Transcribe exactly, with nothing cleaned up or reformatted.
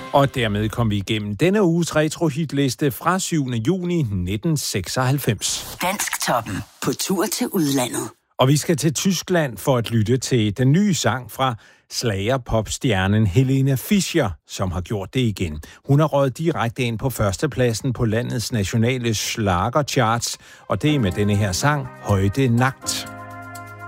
Og dermed kom vi igennem denne uges retro-hitliste fra syvende juni nitten seksoghalvfems. Dansktoppen på tur til udlandet. Og vi skal til Tyskland for at lytte til den nye sang fra slager-popstjernen Helene Fischer, som har gjort det igen. Hun har røget direkte ind på førstepladsen på landets nationale schlagercharts, og det er med denne her sang Heute Nacht.